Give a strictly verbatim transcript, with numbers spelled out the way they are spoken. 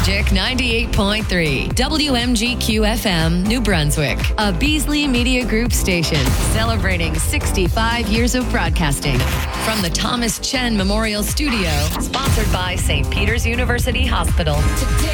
Magic ninety-eight point three, W M G Q F M, New Brunswick, a Beasley Media Group station celebrating sixty-five years of broadcasting. From the Thomas Chen Memorial Studio, sponsored by Saint Peter's University Hospital.